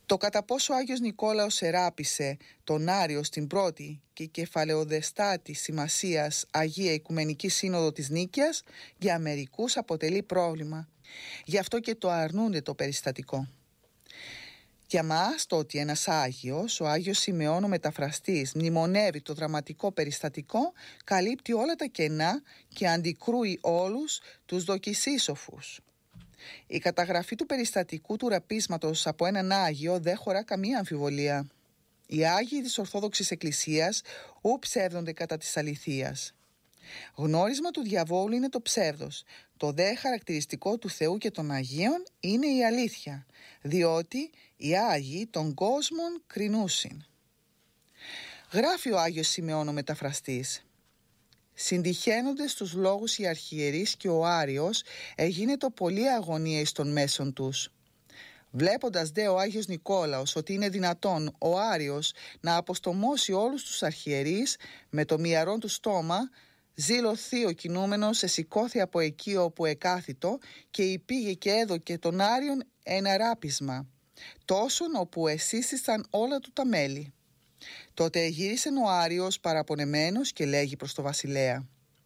Το κατά πόσο ο Άγιος Νικόλαος εράπησε τον Άριο στην πρώτη και κεφαλαιοδεστάτη σημασίας Αγία Οικουμενική Σύνοδο της Νίκαιας για μερικούς αποτελεί πρόβλημα. Γι' αυτό και το αρνούνται το περιστατικό. Για μας το ότι ένας Άγιος, ο Άγιος Σημεών ο Μεταφραστής, μνημονεύει το δραματικό περιστατικό, καλύπτει όλα τα κενά και αντικρούει όλους τους δοκισίσοφους. Η καταγραφή του περιστατικού του ραπίσματος από έναν Άγιο δεν χωρά καμία αμφιβολία. Οι Άγιοι της Ορθόδοξης Εκκλησίας ου ψεύδονται κατά της αληθείας. Γνώρισμα του διαβόλου είναι το ψεύδος. Το δε χαρακτηριστικό του Θεού και των Αγίων είναι η αλήθεια, διότι οι Άγιοι των κόσμων κρινούσιν. Γράφει ο Άγιος Σημεών ο Μεταφραστής: συντυχαίνοντες τους λόγους οι αρχιερείς και ο Άριος εγίνετο πολλή αγωνία εις των μέσων τους. Βλέποντας δε ο Άγιος Νικόλαος ότι είναι δυνατόν ο Άριος να αποστομώσει όλους τους αρχιερείς, με το μυαρόν του στόμα, ζήλο θείο κινούμενος εσηκώθη από εκεί όπου εκάθητο και υπήγε και έδωκε τον Άριον ένα ράπισμα, τόσον όπου εσύστησαν όλα του τα μέλη. Τότε γύρισε ο Άριος παραπονεμένος και λέγει προς το βασιλέα: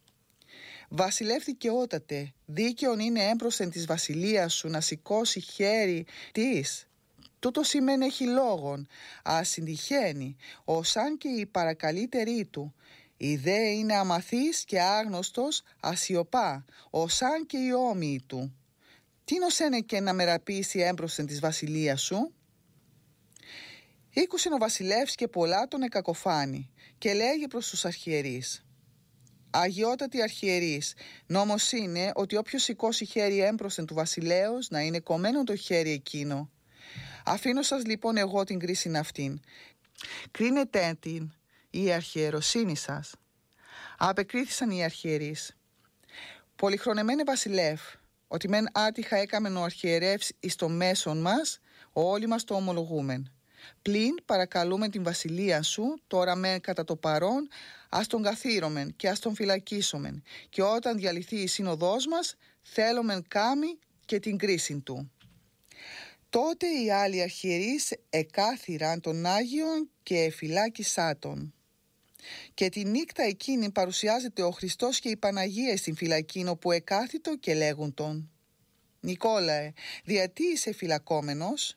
βασιλεύθηκε ότατε, δίκαιον είναι έμπροσθεν της βασιλείας σου να σηκώσει χέρι της. Τούτο σημαίνει έχει λόγον, ας συντυχαίνει, ως αν και η παρακαλύτερη του. Η δε είναι αμαθής και άγνωστος, ασιωπά, ως αν και οι όμοιοι του. Τι νοσένε και να μεραπήσει έμπροσθεν της βασιλείας σου? Ήκουσεν ο βασιλεύς και πολλά τον εκακοφάνει και λέγει προς τους αρχιερείς: αγιότατοι αρχιερείς, νόμος είναι ότι όποιος σηκώσει χέρι έμπροσθεν του βασιλέως να είναι κομμένο το χέρι εκείνο. Αφήνω σας λοιπόν εγώ την κρίση αυτήν. Κρίνετε την η αρχιεροσύνη σας. Απεκρίθησαν οι αρχιερείς: πολυχρονεμένε βασιλεύ, ότι μεν άτυχα έκαμεν ο αρχιερεύς εις το μέσον μας, όλοι μας το ομολογούμεν. Πλην παρακαλούμε την βασιλεία σου, τώρα μεν κατά το παρόν, ας τον καθήρωμεν και ας τον φυλακίσομεν, και όταν διαλυθεί η σύνοδός μας, θέλομεν κάμει και την κρίση του. Τότε οι άλλοι αρχιερείς εκάθυραν τον Άγιον και εφυλάκισά τον. Και τη νύχτα εκείνη παρουσιάζεται ο Χριστός και η Παναγία στην φυλακήν όπου εκάθιτο και λέγουν τον: Νικόλαε, διατί είσαι φυλακόμενος?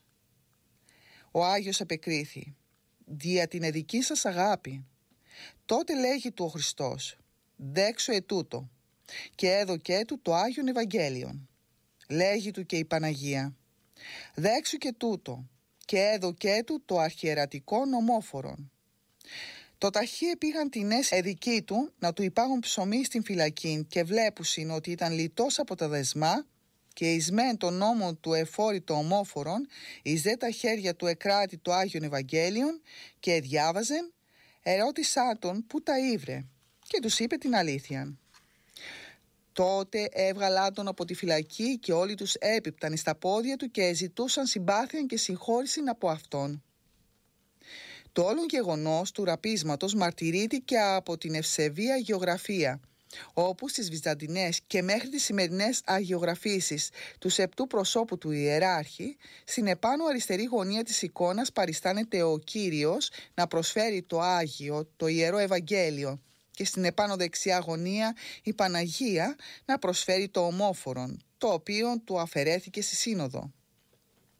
Ο Άγιος απεκρίθη: δια την εδική σας αγάπη. Τότε λέγει του ο Χριστός: δέξω ετούτο, και έδωκέ του το Άγιον Ευαγγέλιον. Λέγει του και η Παναγία: δέξου και τούτο, και έδωκέ του το αρχιερατικό νομόφορον. Το ταχύ πήγαν την εδική του να του υπάγουν ψωμί στην φυλακή και βλέπουσιν ότι ήταν λιτός από τα δεσμά και εις μεν τον νόμο του εφόρητο ομόφορον, εις δε τα χέρια του εκράτη το Άγιον Ευαγγέλιον και διάβαζεν, ερώτησά τον που τα ήβρε και τους είπε την αλήθεια. Τότε έβγαλά τον από τη φυλακή και όλοι τους έπιπταν εις τα πόδια του και ζητούσαν συμπάθεια και συγχώρηση από αυτόν. Το όλο γεγονός του ραπίσματος μαρτυρήθηκε από την ευσεβή αγιογραφία, όπου στις βυζαντινές και μέχρι τις σημερινές αγιογραφήσεις του σεπτού προσώπου του ιεράρχη, στην επάνω αριστερή γωνία της εικόνας παριστάνεται ο Κύριος να προσφέρει το Άγιο, το Ιερό Ευαγγέλιο, και στην επάνω δεξιά γωνία η Παναγία να προσφέρει το ομόφορον, το οποίο του αφαιρέθηκε στη Σύνοδο.